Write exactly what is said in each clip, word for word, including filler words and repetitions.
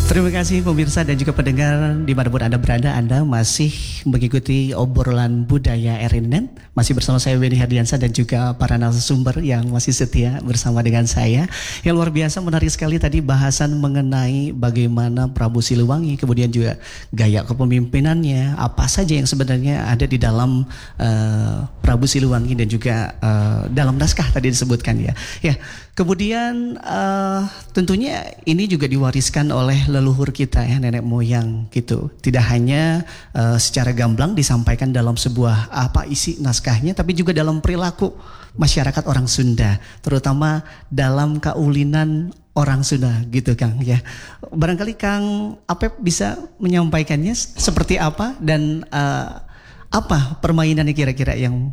Terima kasih pemirsa dan juga pendengar dimanapun Anda berada. Anda masih mengikuti obrolan budaya R N N. Masih bersama saya Wendy Herdiansyah dan juga para narasumber yang masih setia bersama dengan saya. Yang luar biasa menarik sekali tadi bahasan mengenai bagaimana Prabu Siliwangi, kemudian juga gaya kepemimpinannya, apa saja yang sebenarnya ada di dalam uh, Prabu Siliwangi dan juga uh, dalam naskah tadi disebutkan ya. Ya, kemudian uh, tentunya ini juga diwariskan oleh leluhur kita ya, nenek moyang gitu. Tidak hanya uh, secara gamblang disampaikan dalam sebuah apa isi naskahnya, tapi juga dalam perilaku masyarakat orang Sunda, terutama dalam kaulinan orang Sunda gitu Kang ya. Barangkali Kang Apep bisa menyampaikannya seperti apa dan uh, apa permainannya kira-kira yang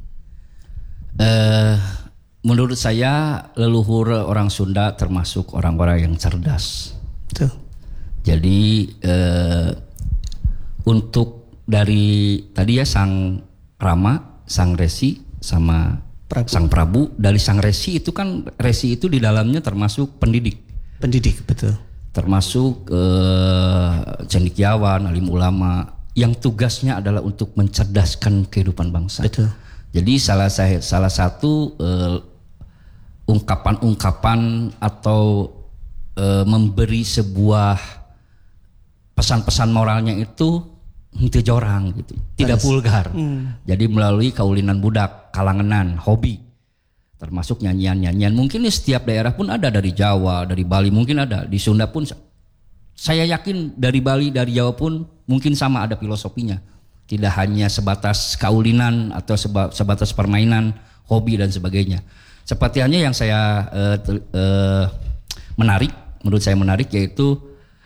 uh, menurut saya leluhur orang Sunda termasuk orang-orang yang cerdas. Tuh. Jadi eh, untuk dari tadi ya Sang Rama, Sang Resi sama Prabu. Sang Prabu, dari Sang Resi itu kan Resi itu di dalamnya termasuk pendidik. Pendidik betul. Termasuk eh, cendekiawan, alim ulama yang tugasnya adalah untuk mencerdaskan kehidupan bangsa. Betul. Jadi salah saya salah satu eh, ungkapan-ungkapan atau eh, memberi sebuah pesan-pesan moralnya itu henteu jorang gitu, tidak vulgar. Hmm. Jadi melalui kaulinan budak, kalanganan, hobi, termasuk nyanyian-nyanyian. Mungkin di setiap daerah pun ada, dari Jawa, dari Bali mungkin ada, di Sunda pun. Saya yakin dari Bali, dari Jawa pun mungkin sama ada filosofinya. Tidak hanya sebatas kaulinan atau seba, sebatas permainan, hobi dan sebagainya. Seperti hanya yang saya eh, eh, menarik, menurut saya menarik yaitu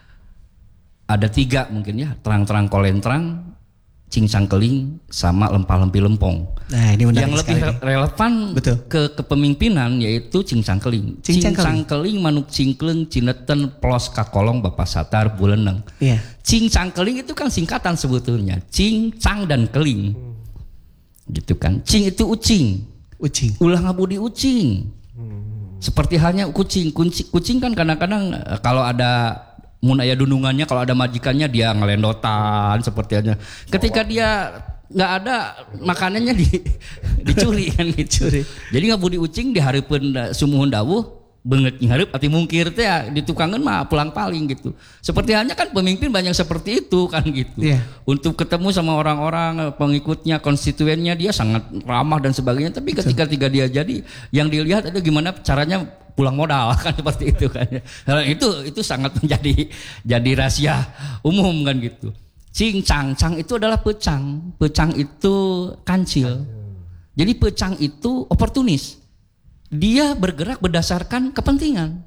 ada tiga mungkin ya, terang-terang kolentrang, cincang keling, sama lempah-lempi lempong. Nah, ini yang lebih re- relevan Betul. ke kepemimpinan yaitu cincang keling. Cincang, cincang keling. keling manuk cingkleng cineten plos kakolong bapak satar buleneng. Iya. Cincang keling itu kan singkatan sebetulnya, cincang dan keling. Hmm. Gitu kan. Cing itu ucing. Ucing. Ulah ngabudi ucing. Hmm. Seperti halnya kucing. Kucing, kucing kan kadang-kadang kalau ada mun aya dunungannya, kalau ada majikannya dia ngelendotan seperti aja. Ketika dia nggak ada makanannya di, dicuri kan gitu. Jadi ngabudi ucing dihareupeun sumuhun dawuh beungeut ngareup ati mungkir teh ya ditukangeun mah pulang paling gitu. Seperti halnya kan pemimpin banyak seperti itu kan gitu. Yeah. Untuk ketemu sama orang-orang pengikutnya, konstituennya dia sangat ramah dan sebagainya, tapi ketika tiga dia jadi yang dilihat itu gimana caranya pulang modal kan seperti itu kan. Hal itu itu sangat menjadi jadi rahasia umum kan gitu. Cincang, cang itu adalah pecang. Pecang itu kancil. Jadi pecang itu oportunis. Dia bergerak berdasarkan kepentingan.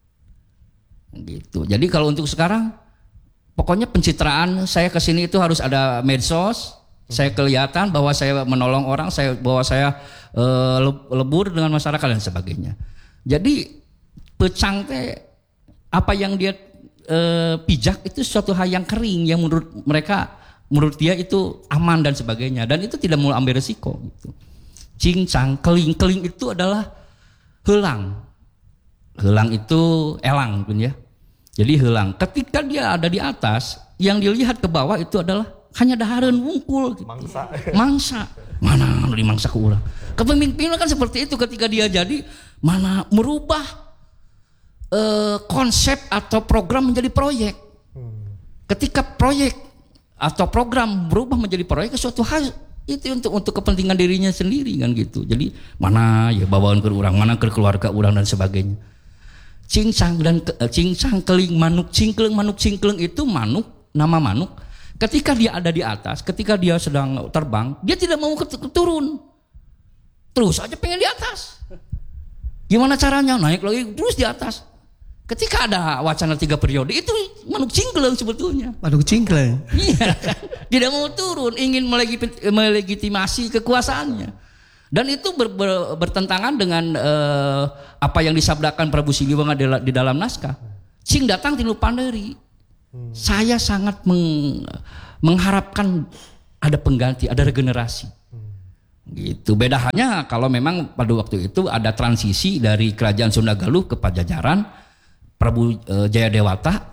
Gitu. Jadi kalau untuk sekarang pokoknya pencitraan saya ke sini itu harus ada medsos. Saya kelihatan bahwa saya menolong orang, saya bahwa saya uh, lebur dengan masyarakat dan sebagainya. Jadi pecang teh apa yang dia e, pijak itu suatu hal yang kering yang menurut mereka, menurut dia itu aman dan sebagainya, dan itu tidak mau ambil resiko gitu. Cincang, keling, keling itu adalah helang. Helang itu elang pun ya. Jadi helang. Ketika dia ada di atas, yang dilihat ke bawah itu adalah hanya dahareun wungkul gitu. Mangsa. Mangsa. Mana di mangsa ke urang. Kepemimpinan kan seperti itu, ketika dia jadi mana merubah uh, konsep atau program menjadi proyek. Ketika proyek atau program berubah menjadi proyek, suatu hal itu untuk untuk kepentingan dirinya sendiri kan gitu. Jadi mana ya bawaan ke urang, mana ke keluarga urang dan sebagainya. Cincang dan uh, cincang keling manuk cingkleng, manuk cingkleng itu manuk, nama manuk. Ketika dia ada di atas, ketika dia sedang terbang, dia tidak mau turun. Terus aja pengen di atas. Gimana caranya? Naik lagi terus di atas. Ketika ada wacana tiga periode, itu manuk cingkleng sebetulnya. Manuk cingkleng. Iya kan? Tidak mau turun, ingin melegitimasi kekuasaannya. Dan itu ber, ber, bertentangan dengan uh, apa yang disabdakan Prabu Siliwangi di dalam naskah. Cing datang tilu panderi. Hmm. Saya sangat meng, mengharapkan ada pengganti, ada regenerasi. Hmm. Gitu. Beda halnya kalau memang pada waktu itu ada transisi dari kerajaan Sunda Galuh ke Pajajaran, Prabu e, Jayadewata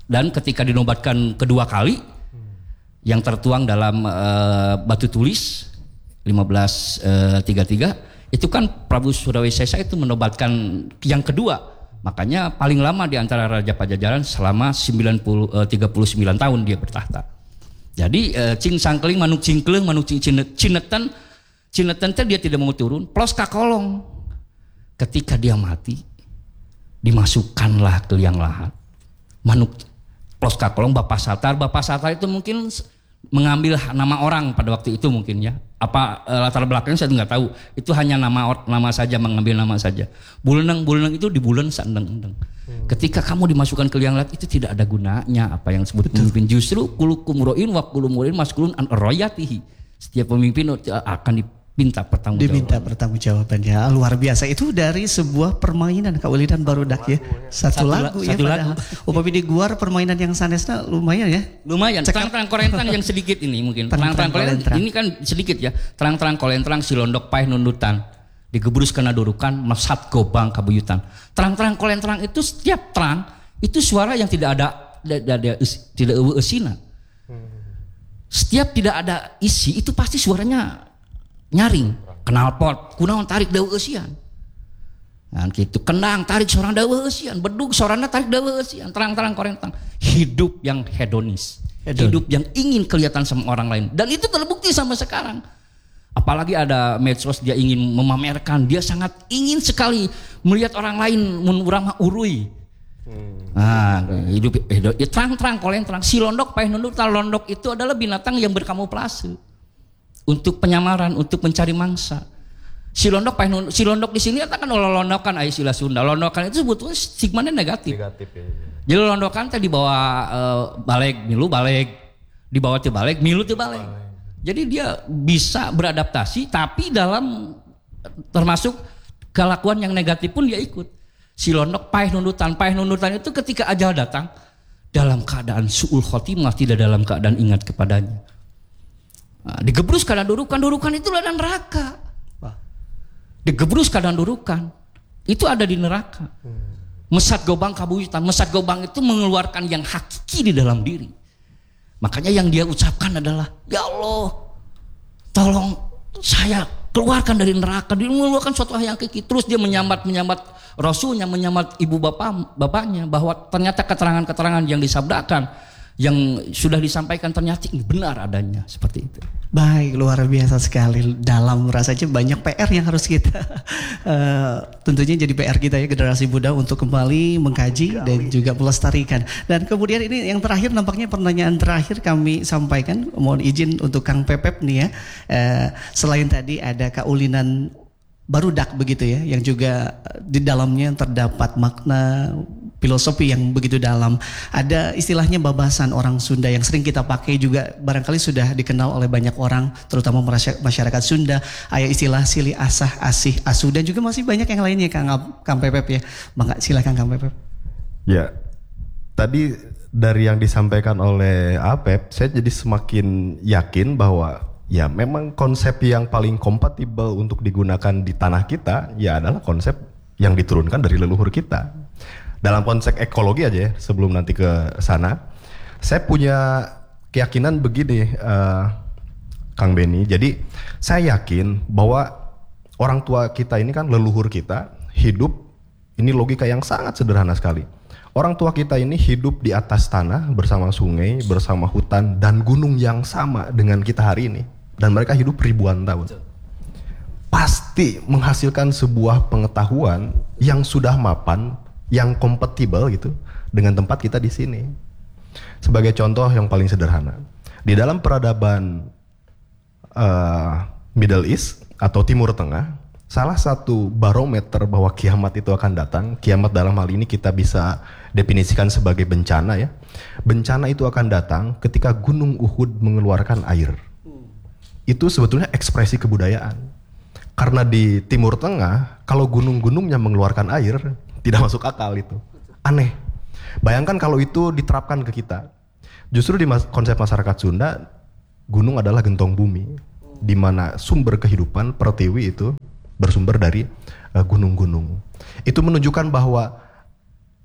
Dan ketika dinobatkan kedua kali, yang tertuang dalam uh, batu tulis lima belas tiga puluh tiga, itu kan Prabu Surawisesa itu menobatkan yang kedua. Makanya paling lama di antara Raja Pajajaran selama sembilan puluh, tiga puluh sembilan tahun dia bertahta. Jadi uh, Cing Sangkeling manuk cingkleng manuk cing cinetan cinetan dia tidak mau turun, plos kakolong. Ketika dia mati, dimasukkanlah ke liang lahat. Manuk plos kakolong Bapak Satar, Bapak Satar itu mungkin mengambil nama orang pada waktu itu mungkin ya. Apa e, latar belakangnya saya nggak tahu. Itu hanya nama nama saja, mengambil nama saja. Buleneng buleneng itu di bulan sandeng-endeng. Hmm. Ketika kamu dimasukkan ke liang lahat itu tidak ada gunanya apa yang disebut pemimpin. Justru kulukum roin wa kulumurin maskulun an royatihi. Setiap pemimpin akan diminta pertanggungjawaban. Diminta pertanggungjawabannya. Luar biasa. Itu dari sebuah permainan Kak Ulidan Barudak ya. Satu, satu lagu ya. Satu lagu. Upami di guar permainan yang sanesna lumayan ya. Lumayan. Terang-terang kolentang yang sedikit ini mungkin. Terang-terang kolentang ini kan sedikit ya. Terang-terang kolentang silondok paeh nundutan. Digebrus kena durukan mesat gobang kabuyutan. Terang-terang kolentang itu setiap terang itu suara yang tidak ada tidak tidak esina. Setiap tidak ada isi itu pasti suaranya nyaring, knalpot, kunaon tarik dawa eusian. Nah gitu, kendang tarik seorang dawa eusian, bedug sorana tarik dawa eusian, terang-terang korentang. Hidup yang hedonis, Hedon. Hidup yang ingin kelihatan sama orang lain, dan itu terbukti sampai sekarang. Apalagi ada medsos dia ingin memamerkan, dia sangat ingin sekali melihat orang lain mun urang mah urui. Hmm. Nah, hidup, hidup ya, terang-terang kolentang. Si londok paeh nundutan, londok itu adalah binatang yang berkamuflase untuk penyamaran, untuk mencari mangsa. Si londok paeh nundutan, si londok di sini kan londokan aya istilah Sunda. Londokan itu sebetulnya stigmanya negatif. Negatif ya. Jadi londokan teh dibawa uh, balik, milu balik, dibawa teu balik, milu teu balik. Jadi dia bisa beradaptasi, tapi dalam termasuk kelakuan yang negatif pun dia ikut. Si londok paeh nundutan, paeh nundutan itu ketika ajal datang dalam keadaan su'ul khotimah, tidak dalam keadaan ingat kepadanya. Nah, digebrus keadaan durukan, durukan itu ada neraka. Digebrus keadaan durukan itu ada di neraka. Mesat gobang kabuyutan, mesat gobang itu mengeluarkan yang hakiki di dalam diri. Makanya yang dia ucapkan adalah, ya Allah, tolong saya keluarkan dari neraka. Dia mengeluarkan suatu hal yang hakiki. Terus dia menyambat menyambat Rasulnya, menyambat ibu bapak bapaknya, bahwa ternyata keterangan-keterangan yang disabdakan, yang sudah disampaikan ternyata ini benar adanya, seperti itu. Baik, luar biasa sekali. Dalam rasanya banyak P R yang harus kita uh, tentunya jadi P R kita ya, generasi muda, untuk kembali mengkaji dan juga melestarikan. Dan kemudian ini yang terakhir, nampaknya pertanyaan terakhir kami sampaikan, mohon izin untuk Kang Pepep nih ya. Uh, selain tadi ada Kak Ulidan Barudak begitu ya, yang juga di dalamnya terdapat makna filosofi yang begitu dalam. Ada istilahnya babasan orang Sunda yang sering kita pakai juga, barangkali sudah dikenal oleh banyak orang, terutama masyarakat Sunda. Ada istilah silih asah, asih, asuh, dan juga masih banyak yang lainnya Kang, Kang Pepep ya. Maka silakan Kang Pepep. Ya, tadi dari yang disampaikan oleh Apep, saya jadi semakin yakin bahwa ya memang konsep yang paling kompatibel untuk digunakan di tanah kita ya adalah konsep yang diturunkan dari leluhur kita. Dalam konteks ekologi aja ya, sebelum nanti ke sana, saya punya keyakinan begini, uh, Kang Beni. Jadi saya yakin bahwa orang tua kita ini kan leluhur kita hidup, ini logika yang sangat sederhana sekali. Orang tua kita ini hidup di atas tanah bersama sungai, bersama hutan dan gunung yang sama dengan kita hari ini. Dan mereka hidup ribuan tahun. Pasti menghasilkan sebuah pengetahuan yang sudah mapan, yang kompatibel gitu dengan tempat kita di sini. Sebagai contoh yang paling sederhana, di dalam peradaban uh, Middle East atau Timur Tengah, salah satu barometer bahwa kiamat itu akan datang, kiamat dalam hal ini kita bisa definisikan sebagai bencana ya. Bencana itu akan datang ketika Gunung Uhud mengeluarkan air. Itu sebetulnya ekspresi kebudayaan. Karena di Timur Tengah, kalau gunung-gunungnya mengeluarkan air, tidak masuk akal itu. Aneh. Bayangkan kalau itu diterapkan ke kita. Justru di mas- konsep masyarakat Sunda, gunung adalah gentong bumi. Di mana sumber kehidupan pertiwi itu bersumber dari uh, gunung-gunung. Itu menunjukkan bahwa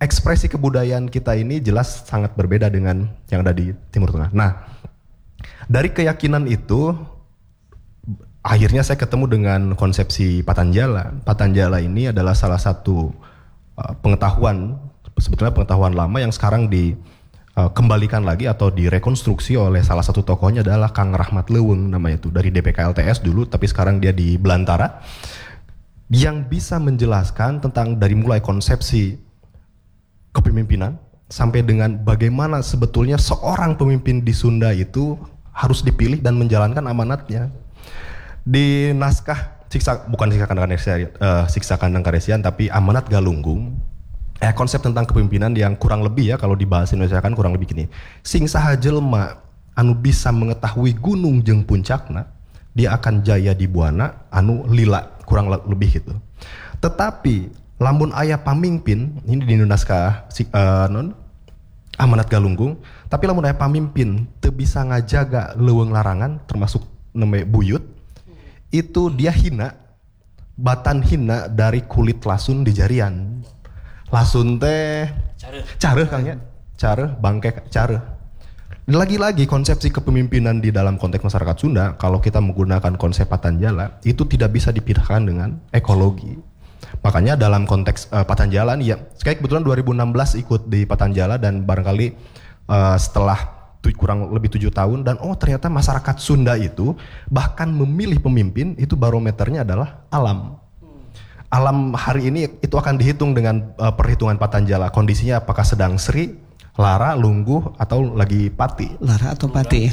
ekspresi kebudayaan kita ini jelas sangat berbeda dengan yang ada di Timur Tengah. Nah, dari keyakinan itu akhirnya saya ketemu dengan konsepsi Patanjala. Patanjala ini adalah salah satu uh, pengetahuan, sebetulnya pengetahuan lama yang sekarang dikembalikan uh, lagi atau direkonstruksi oleh salah satu tokohnya adalah Kang Rahmat Leuweung namanya itu, dari D P K L T S dulu tapi sekarang dia di Belantara, yang bisa menjelaskan tentang dari mulai konsepsi kepemimpinan sampai dengan bagaimana sebetulnya seorang pemimpin di Sunda itu harus dipilih dan menjalankan amanatnya. Di naskah siksa bukan siksa kandang karesian, uh, siksa kandang karesian tapi Amanat Galunggung, eh konsep tentang kepemimpinan yang kurang lebih ya kalau dibahas Indonesia kan kurang lebih gini. Sing saha jelema anu bisa mengetahui gunung jeung puncakna, dia akan jaya di buana anu lila, kurang lebih gitu. Tetapi lamun aya pamimpin, ini di naskah uh, non Amanat Galunggung, tapi lamun aya pamimpin teu bisa ngajaga leuweung larangan termasuk neme buyut, itu dia hina, batan hina dari kulit lasun di jarian. Lasun teh careuh Kang ya, careuh bangke careuh. Lagi-lagi konsepsi kepemimpinan di dalam konteks masyarakat Sunda, kalau kita menggunakan konsep Patanjala, itu tidak bisa dipisahkan dengan ekologi. Makanya dalam konteks uh, Patanjala nih ya, saya kebetulan dua ribu enam belas ikut di Patanjala dan barangkali uh, setelah kurang lebih tujuh tahun dan oh ternyata masyarakat Sunda itu bahkan memilih pemimpin itu barometernya adalah alam. Alam hari ini itu akan dihitung dengan uh, perhitungan Patanjala, kondisinya apakah sedang sri, lara, lungguh atau lagi pati. Lara atau pati.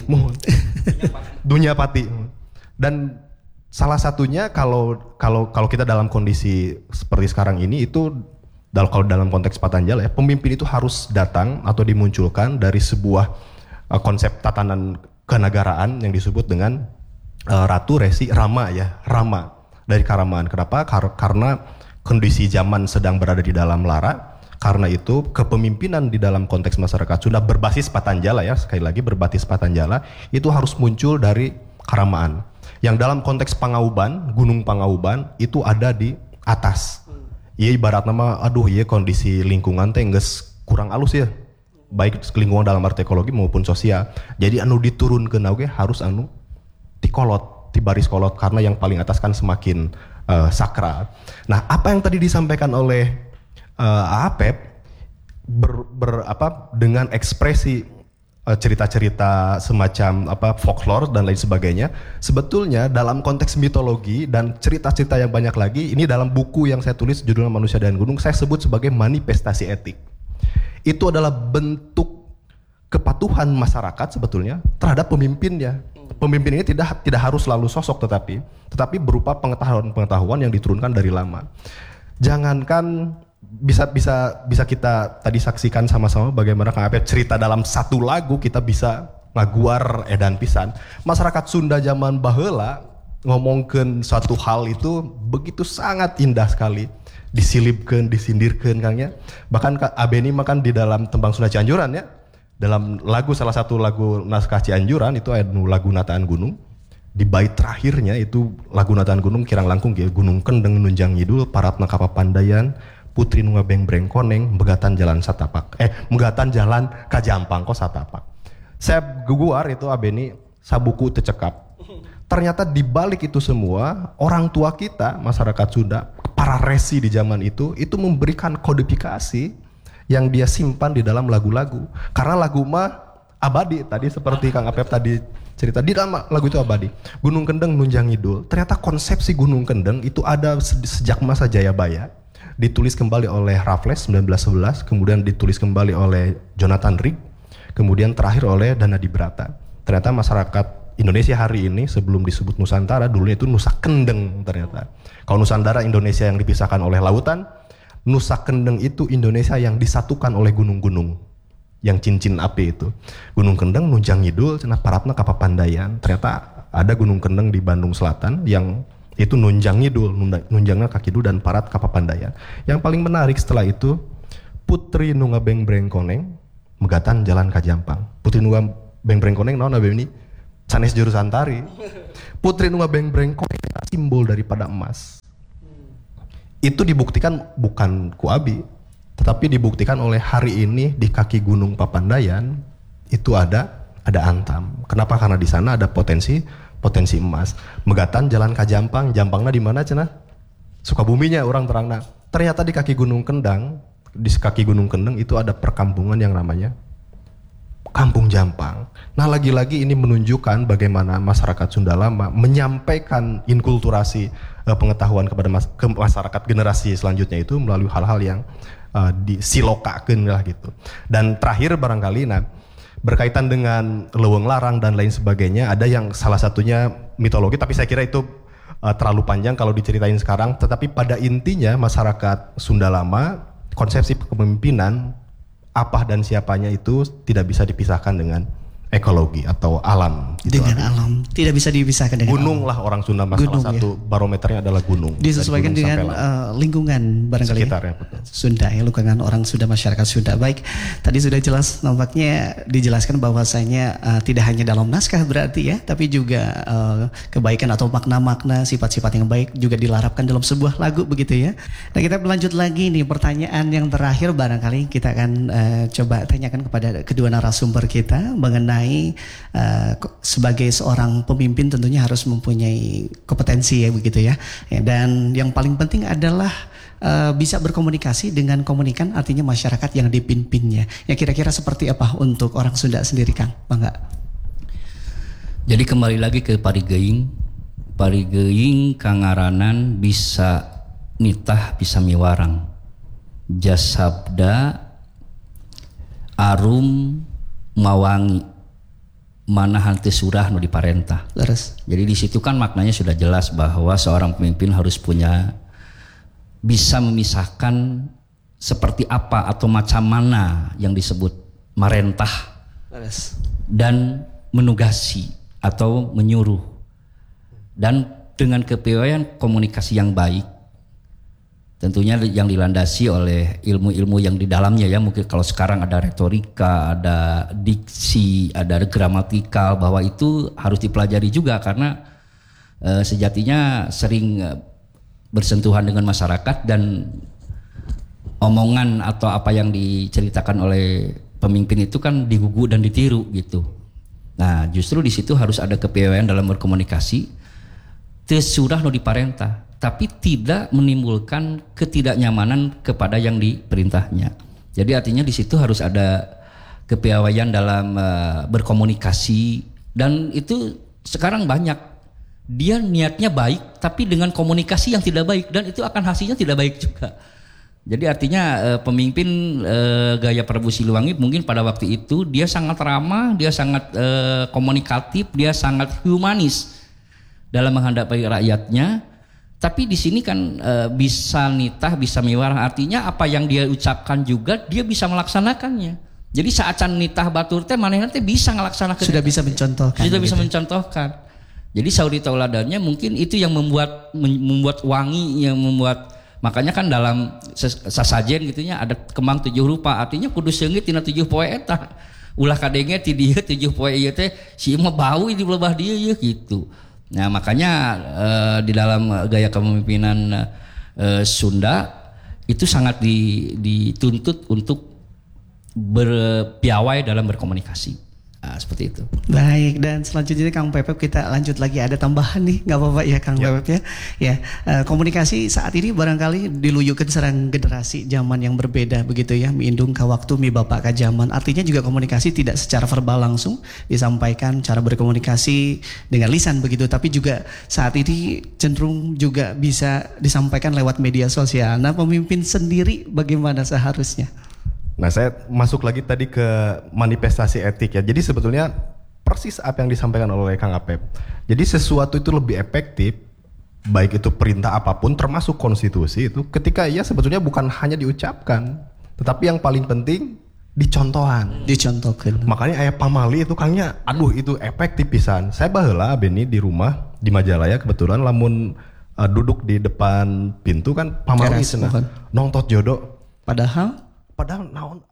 Dunia pati. Dan salah satunya kalau kalau kalau kita dalam kondisi seperti sekarang ini itu kalau dalam konteks Patanjala ya, pemimpin itu harus datang atau dimunculkan dari sebuah Uh, konsep tatanan kenegaraan yang disebut dengan uh, Ratu Resi Rama ya, Rama dari keramaan. Kenapa? Kar- karena kondisi zaman sedang berada di dalam lara. Karena itu kepemimpinan di dalam konteks masyarakat Sunda berbasis Patanjala ya, sekali lagi berbasis Patanjala itu harus muncul dari keramaan. Yang dalam konteks Pangauban, Gunung Pangauban itu ada di atas. Iya ibarat nama, aduh iya kondisi lingkungan teh geus kurang alus ya. Baik lingkungan dalam arti ekologi maupun sosial. Jadi anu diturunkeun oge harus anu tikolot, tibaris kolot karena yang paling atas kan semakin uh, sakral. Nah, apa yang tadi disampaikan oleh uh, Apep ber, ber apa dengan ekspresi uh, cerita-cerita semacam apa folklore dan lain sebagainya, sebetulnya dalam konteks mitologi dan cerita-cerita yang banyak lagi, ini dalam buku yang saya tulis judulnya Manusia dan Gunung, saya sebut sebagai manifestasi etik. Itu adalah bentuk kepatuhan masyarakat sebetulnya terhadap pemimpinnya. Pemimpin ini tidak tidak harus selalu sosok tetapi tetapi berupa pengetahuan-pengetahuan yang diturunkan dari lama. Jangankan bisa bisa bisa kita tadi saksikan sama-sama bagaimana Kang Apep cerita dalam satu lagu kita bisa ngaguar edan pisan. Masyarakat Sunda zaman baheula ngomongkeun suatu hal itu begitu sangat indah sekali. Disilipkeun, disindirkeun Kangnya. Bahkan Abeni makan di dalam Tembang Sunda Cianjuran ya. Dalam lagu salah satu lagu naskah Cianjuran itu ada lagu Nataan Gunung. Di bait terakhirnya itu lagu Nataan Gunung kirang langkung ya, Gunung Kendeng nunjang ngidul paratna kapapandayan putri nu ngabeng-breng koneng megatan jalan satapak. Eh megatan jalan ka Jampang kos satapak. Saya guguar itu Abeni sabuku teu cekap. Ternyata di balik itu semua orang tua kita masyarakat Sunda, para resi di zaman itu itu memberikan kodifikasi yang dia simpan di dalam lagu-lagu. Karena lagu mah abadi tadi seperti Kang Apep tadi cerita di dalam lagu itu abadi. Gunung Kendeng nunjang ngidul. Ternyata konsepsi Gunung Kendeng itu ada sejak masa Jayabaya. Ditulis kembali oleh Raffles sembilan belas sebelas, kemudian ditulis kembali oleh Jonathan Rigg, kemudian terakhir oleh Dana Dibrata. Ternyata masyarakat Indonesia hari ini sebelum disebut Nusantara dulunya itu Nusa Kendeng ternyata. Kalau Nusantara Indonesia yang dipisahkan oleh lautan, Nusa Kendeng itu Indonesia yang disatukan oleh gunung-gunung yang cincin api itu. Gunung Kendeng nunjang ngidul cenah paratna kapapandayan. Ternyata ada Gunung Kendeng di Bandung Selatan yang itu nunjang ngidul, nunjangna ka kidul dan parat kapapandayan. Yang paling menarik setelah itu putri nu ngabeng-breng koneng megatan jalan ka Jampang. Putri nu ngabeng-breng koneng naon abeu ini? Sanes jurusan tari. Putri nu ngabeng-breng koneng simbol daripada emas. Itu dibuktikan bukan ku abi, Tetapi dibuktikan oleh hari ini di kaki Gunung Papandayan itu ada ada Antam. Kenapa? Karena di sana ada potensi potensi emas. Megatan jalan ka Jampang, Jampangna di mana cenah? Sukabuminya orang terangna. Ternyata di kaki Gunung Kendang, di kaki Gunung Kendang itu ada perkampungan yang namanya Kampung Jampang. Nah, lagi-lagi ini menunjukkan bagaimana masyarakat Sunda Lama menyampaikan inkulturasi uh, pengetahuan kepada mas ke masyarakat generasi selanjutnya itu melalui hal-hal yang uh, disilokakeun lah gitu. Dan terakhir barangkali nah berkaitan dengan Leuweung Larang dan lain sebagainya, ada yang salah satunya mitologi, tapi saya kira itu uh, terlalu panjang kalau diceritain sekarang. Tetapi pada intinya masyarakat Sunda Lama, konsepsi kepemimpinan apa dan siapanya itu tidak bisa dipisahkan dengan ekologi atau alam gitu. Dengan alam tidak bisa dipisahkan dengan gunung alam. Lah orang Sunda masalah Gunung, satu ya. Barometernya adalah gunung. Disesuaikan gunung dengan uh, lingkungan barangkali sekitar ya, betul. Sunda ya, lingkungan orang Sunda, masyarakat Sunda. Baik, tadi sudah jelas nampaknya dijelaskan bahwasanya uh, tidak hanya dalam naskah berarti ya, tapi juga uh, kebaikan atau makna-makna sifat-sifat yang baik juga dilarapkan dalam sebuah lagu begitu ya. Nah, kita berlanjut lagi nih, pertanyaan yang terakhir barangkali kita akan uh, coba tanyakan kepada kedua narasumber kita mengenai Uh, sebagai seorang pemimpin tentunya harus mempunyai kompetensi ya begitu ya, ya dan yang paling penting adalah uh, bisa berkomunikasi dengan komunikan, artinya masyarakat yang dipimpinnya. Ya kira-kira seperti apa untuk orang Sunda sendiri, Kang? Bangga. Jadi kembali lagi ke Parigeing. Parigeing kangaranan bisa nitah bisa miwarang. Jasabda arum mawangi mana hante surah nu diparentah. Leres. Jadi di situ kan maknanya sudah jelas bahwa seorang pemimpin harus punya bisa memisahkan seperti apa atau macam mana yang disebut marentah. Leres. Dan menugasi atau menyuruh. Dan dengan kepiawaian komunikasi yang baik, tentunya yang dilandasi oleh ilmu-ilmu yang di dalamnya ya, mungkin kalau sekarang ada retorika, ada diksi, ada gramatikal, bahwa itu harus dipelajari juga karena e, sejatinya sering e, bersentuhan dengan masyarakat dan omongan atau apa yang diceritakan oleh pemimpin itu kan digugu dan ditiru gitu. Nah, justru di situ harus ada kepiawaian dalam berkomunikasi. Teu surah nu diparentah, tapi tidak menimbulkan ketidaknyamanan kepada yang diperintahnya. Jadi artinya di situ harus ada kepiawaian dalam uh, berkomunikasi, dan itu sekarang banyak. Dia niatnya baik tapi dengan komunikasi yang tidak baik, dan itu akan hasilnya tidak baik juga. Jadi artinya uh, pemimpin uh, gaya Prabu Siliwangi mungkin pada waktu itu dia sangat ramah, dia sangat uh, komunikatif, dia sangat humanis dalam menghadapi rakyatnya. Tapi di sini kan e, bisa nitah, bisa miwarah, artinya apa yang dia ucapkan juga dia bisa melaksanakannya. Jadi saat can nitah batur teh manehna teh bisa ngelaksanakan. Sudah bisa mencontohkan. Sudah bisa gitu. mencontohkan. Jadi sauri tauladannya mungkin itu yang membuat membuat wangi, yang membuat, makanya kan dalam sasajen gitunya ada kembang tujuh rupa, artinya kudu seungit tina tujuh poe eta. Ulah kadenge ti dieu tujuh poe ieu teh si mah bau di belah dieu ieu gitu. Nah makanya uh, di dalam gaya kepemimpinan uh, Sunda itu sangat di, dituntut untuk berpiawai dalam berkomunikasi. Nah, seperti itu. Baik, dan selanjutnya Kang Pepep kita lanjut lagi, ada tambahan nih, nggak apa-apa ya Kang ya. Pepep ya. Ya, uh, komunikasi saat ini barangkali diluyukan serang generasi zaman yang berbeda begitu ya, miindung ka waktu mi bapak ka zaman. Artinya juga komunikasi tidak secara verbal langsung disampaikan, cara berkomunikasi dengan lisan begitu, tapi juga saat ini cenderung juga bisa disampaikan lewat media sosial. Nah, pemimpin sendiri bagaimana seharusnya? Nah, saya masuk lagi tadi ke manifestasi etik ya. Jadi sebetulnya persis apa yang disampaikan oleh Kang Apep. Jadi sesuatu itu lebih efektif, baik itu perintah apapun termasuk konstitusi itu, ketika ia sebetulnya bukan hanya diucapkan, tetapi yang paling penting dicontohan. Dicontohkan. Makanya aya pamali itu Kangnya, aduh itu efektif pisan. Saya baheula Beni di rumah di Majalaya kebetulan lamun uh, duduk di depan pintu kan pamali cenah nongtot jodoh. Padahal Padahal naon